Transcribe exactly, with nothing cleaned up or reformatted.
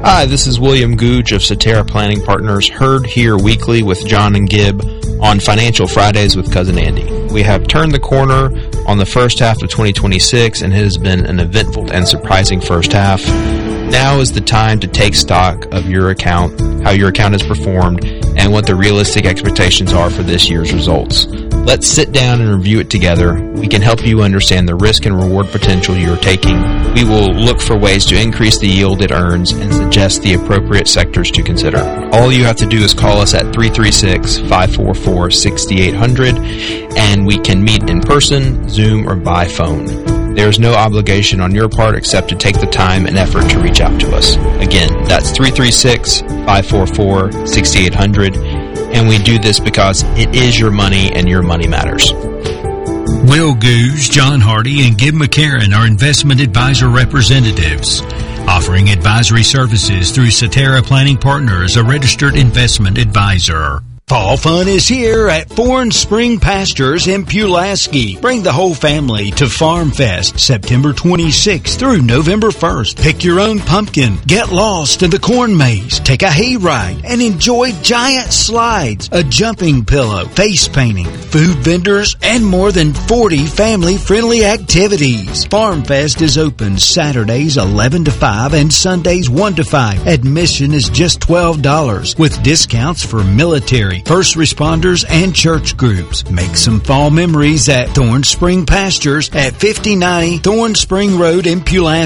Hi, this is William Googe of Cetera Planning Partners, heard here weekly with John and Gibb on Financial Fridays with Cousin Andy. We have turned the corner on the first half of twenty twenty-six, and it has been an eventful and surprising first half. Now is the time to take stock of your account, how your account has performed, and what the realistic expectations are for this year's results. Let's sit down and review it together. We can help you understand the risk and reward potential you are taking. We will look for ways to increase the yield it earns and suggest the appropriate sectors to consider. All you have to do is call us at three three six, five four four, six eight zero zero, and we can meet in person, Zoom, or by phone. There is no obligation on your part except to take the time and effort to reach out to us. Again, that's three three six, five four four, six eight zero zero. And we do this because it is your money and your money matters. Will Googe, John Hardy, and Gibb McCarron are investment advisor representatives, offering advisory services through Cetera Planning Partners, a registered investment advisor. Fall fun is here at Thorn Spring Pastures in Pulaski. Bring the whole family to Farm Fest, September twenty-sixth through November first. Pick your own pumpkin, get lost in the corn maze, take a hay ride, and enjoy giant slides, a jumping pillow, face painting, food vendors, and more than forty family-friendly activities. Farm Fest is open Saturdays eleven to five and Sundays one to five. Admission is just twelve dollars with discounts for military, first responders, and church groups. Make some fall memories at Thorn Spring Pastures at fifty ninety Thorn Spring Road in Pulaski.